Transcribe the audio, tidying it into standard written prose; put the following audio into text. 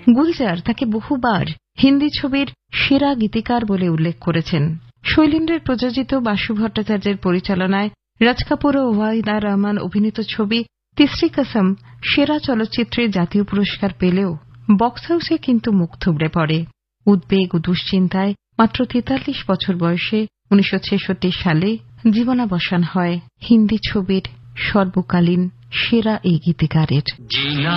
গুলজার তাকে বহুবার হিন্দি ছবির সেরা গীতিকার বলে উল্লেখ করেছেন। শৈলেন্দ্রের প্রযোজিত বাসু ভট্টাচার্যের পরিচালনায় রাজ কাপুর ও ওয়াহিদা রহমান অভিনীত ছবি তিসরি কসম সেরা চলচ্চিত্রের জাতীয় পুরস্কার পেলেও বক্স হাউসে কিন্তু মুখ থুবড়ে পড়ে। উদ্বেগ ও দুশ্চিন্তায় মাত্র 43 বছর বয়সে 1966 সালে জীবনাবসান হয় হিন্দি ছবির সর্বকালীন সেরা এই গীতিকারের।